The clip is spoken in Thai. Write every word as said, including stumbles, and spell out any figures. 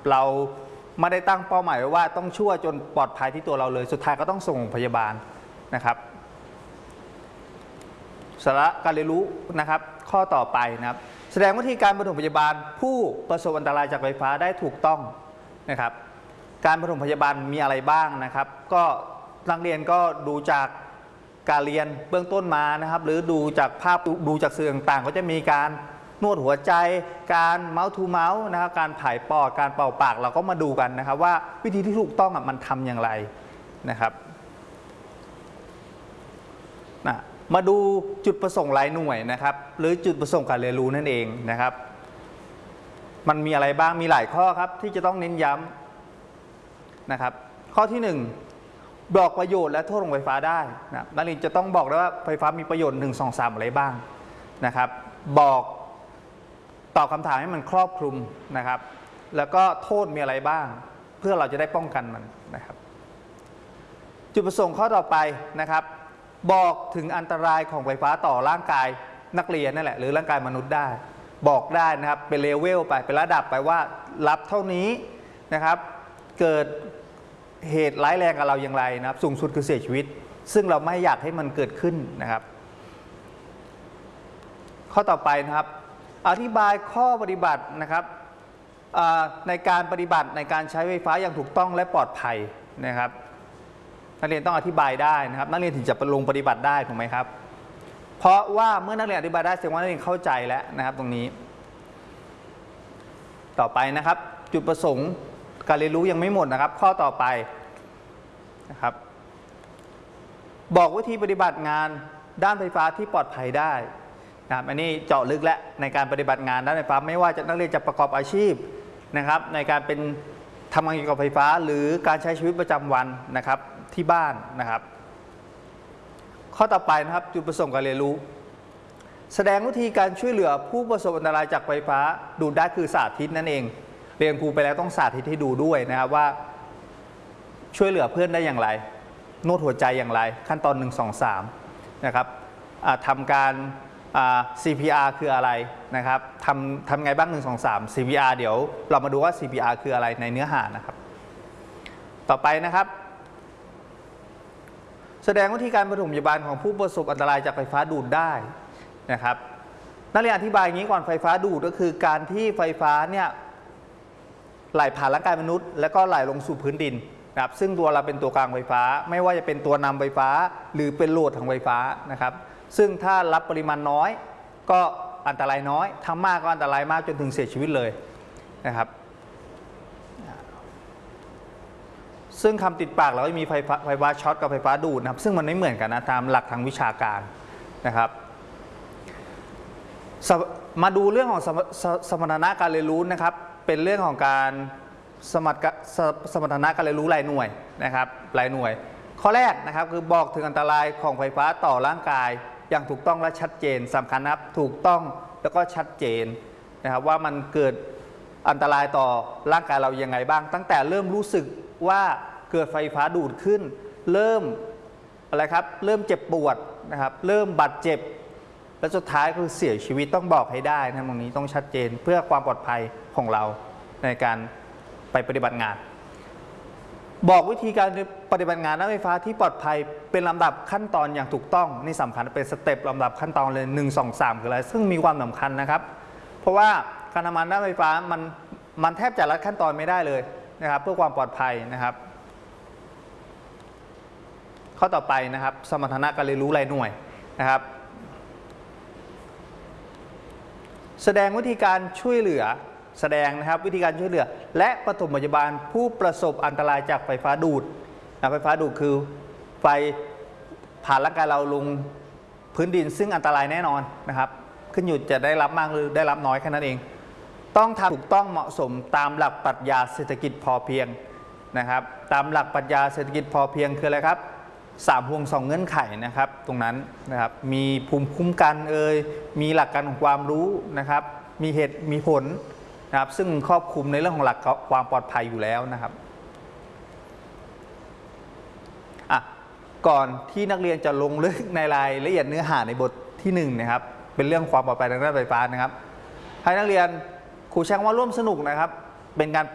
เราไม่ได้ตั้งเป้าหมายไว้ว่าต้องช่วยจนปลอดภัยที่ตัวเราเลยสุดท้ายก็ต้องส่งพยาบาลนะครับสาระการเรียนรู้นะครับข้อต่อไปนะครับแสดงวิธีการปฐมพยาบาลผู้ประสบอันตรายจากไฟฟ้าได้ถูกต้องนะครับการปฐมพยาบาลมีอะไรบ้างนะครับก็นักเรียนก็ดูจากการเรียนเบื้องต้นมานะครับหรือดูจากภาพดูจากสื่อต่างๆก็จะมีการนวดหัวใจการเมาส์ทูเมาส์นะครับการผายปอดการเป่าปากเราก็มาดูกันนะครับว่าวิธีที่ถูกต้องมันทำอย่างไรนะครับนะมาดูจุดประสงค์รายหน่วยนะครับหรือจุดประสงค์การเรียนรู้นั่นเองนะครับมันมีอะไรบ้างมีหลายข้อครับที่จะต้องเน้นย้ำนะครับข้อที่หนึ่งบอกประโยชน์และโทษของไฟฟ้าได้นะนักเรียนจะต้องบอกได้ว่าไฟฟ้ามีประโยชน์หนึ่ง สอง สามอะไรบ้างนะครับบอกตอบคำถามให้มันครอบคลุมนะครับแล้วก็โทษมีอะไรบ้างเพื่อเราจะได้ป้องกันมันนะครับจุดประสงค์ข้อต่อไปนะครับบอกถึงอันตรายของไฟฟ้าต่อร่างกายนักเรียนนั่นแหละหรือร่างกายมนุษย์ได้บอกได้นะครับเป็นเลเวลไปเป็นระดับไปว่ารับเท่านี้นะครับเกิดเหตุร้ายแรงกับเราอย่างไรนะครับสูงสุดคือเสียชีวิตซึ่งเราไม่อยากให้มันเกิดขึ้นนะครับข้อต่อไปนะครับอธิบายข้อปฏิบัตินะครับในการปฏิบัติในการใช้ไฟฟ้าอย่างถูกต้องและปลอดภัยนะครับนักเรียนต้องอธิบายได้นะครับนักเรียนถึงจะลงปฏิบัติได้ถูกไหมครับเพราะว่าเมื่อนักเรียนอธิบายได้แสดงว่านักเรียนเข้าใจแล้วนะครับตรงนี้ต่อไปนะครับจุดประสงค์การเรียนรู้ยังไม่หมดนะครับข้อต่อไปนะครับบอกวิธีปฏิบัติงานด้านไฟฟ้าที่ปลอดภัยได้นะครับอันนี้เจาะลึกและในการปฏิบัติงานด้านไฟฟ้าไม่ว่าจะนักเรียนจะประกอบอาชีพนะครับในการเป็นทำงานเกี่ยวกับไฟฟ้าหรือการใช้ชีวิตประจำวันนะครับที่บ้านนะครับข้อต่อไปนะครับจุดประสงค์การเรียนรู้แสดงวิธีการช่วยเหลือผู้ประสบอันตรายจากไฟฟ้าดูได้คือสาธิตนั่นเองเรียนครูไปแล้วต้องสาธิตให้ดูด้วยนะครับว่าช่วยเหลือเพื่อนได้อย่างไรนวดหัวใจอย่างไรขั้นตอนหนึ่ง สอง สามนะครับทำการ ซี พี อาร์ คืออะไรนะครับทำทำไงบ้างหนึ่ง สอง สาม ซี พี อาร์ เดี๋ยวเรามาดูว่า ซี พี อาร์ คืออะไรในเนื้อหานะครับต่อไปนะครับแสดงวิธีการปฐมพยาบาลของผู้ประสบอันตรายจากไฟฟ้าดูดได้นะครับนักเรียนอธิบายอย่างนี้ก่อนไฟฟ้าดูดก็คือการที่ไฟฟ้าเนี่ยไหลผ่านร่างกายมนุษย์แล้วก็ไหลลงสู่พื้นดินนะครับซึ่งตัวเราเป็นตัวกลางไฟฟ้าไม่ว่าจะเป็นตัวนำไฟฟ้าหรือเป็นโหลดทางไฟฟ้านะครับซึ่งถ้ารับปริมาณน้อยก็อันตรายน้อยถ้ามากก็อันตรายมากจนถึงเสียชีวิตเลยนะครับซึ่งคำติดปากเราก็มีไฟฟ้าไฟฟ้าช็อตกับไฟฟ้าดูดนะครับซึ่งมันไม่เหมือนกันนะตามหลักทางวิชาการนะครับมาดูเรื่องของสมรรถนะการเรียนรู้นะครับเป็นเรื่องของการสมรรถสมรรถนะการเรียนรู้รายหน่วยนะครับรายหน่วยข้อแรกนะครับคือบอกถึงอันตรายของไฟฟ้าต่อร่างกายอย่างถูกต้องและชัดเจนสำคัญนะครับถูกต้องแล้วก็ชัดเจนนะครับว่ามันเกิดอันตรายต่อร่างกายเรายังไงบ้างตั้งแต่เริ่มรู้สึกว่าเกิดไฟฟ้าดูดขึ้นเริ่มอะไรครับเริ่มเจ็บปวดนะครับเริ่มบาดเจ็บและสุดท้ายคือเสียชีวิตต้องบอกให้ได้นะตรงนี้ต้องชัดเจนเพื่อความปลอดภัยของเราในการไปปฏิบัติงานบอกวิธีการปฏิบัติงานด้านไฟฟ้าที่ปลอดภัยเป็นลำดับขั้นตอนอย่างถูกต้องนี่สำคัญเป็นสเต็ปลำดับขั้นตอนเลยหนึ่ง สอง สามคืออะไรซึ่งมีความสำคัญนะครับเพราะว่าการทำงานด้านไฟฟ้ามันมันแทบจะลัดขั้นตอนไม่ได้เลยนะครับเพื่อความปลอดภัยนะครับข้อต่อไปนะครับสมรรถนะการเรียนรู้รายหน่วยนะครับแสดงวิธีการช่วยเหลือแสดงนะครับวิธีการช่วยเหลือและปฐมพยาบาลผู้ประสบอันตรายจากไฟฟ้าดูดนะไฟฟ้าดูดคือไฟผ่านร่างกายเราลงพื้นดินซึ่งอันตรายแน่นอนนะครับขึ้นอยู่จะได้รับมากหรือได้รับน้อยแค่นั้นเองต้องทำถูกต้องเหมาะสมตามหลักปรัชญาเศรษฐกิจพอเพียงนะครับตามหลักปรัชญาเศรษฐกิจพอเพียงคืออะไรครับสามห่วงสองเงื่อนไขนะครับตรงนั้นนะครับมีภูมิคุ้มกันเอ่ยมีหลักการของความรู้นะครับมีเหตุมีผลนะครับซึ่งครอบคลุมในเรื่องของหลักความปลอดภัยอยู่แล้วนะครับอ่ะก่อนที่นักเรียนจะลงลึกในรายละเอียดเนื้อหาในบทที่หนึ่งนะครับเป็นเรื่องความปลอดภัยทางด้านไฟฟ้านะครับให้นักเรียนครูแช่งว่าร่วมสนุกนะครับเป็นการ